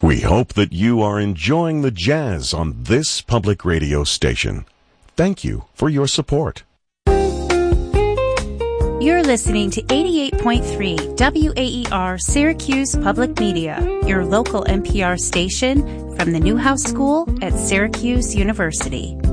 We hope that you are enjoying the jazz on this public radio station. Thank you for your support. You're listening to 88.3 WAER Syracuse Public Media, your local NPR station from the Newhouse School at Syracuse University.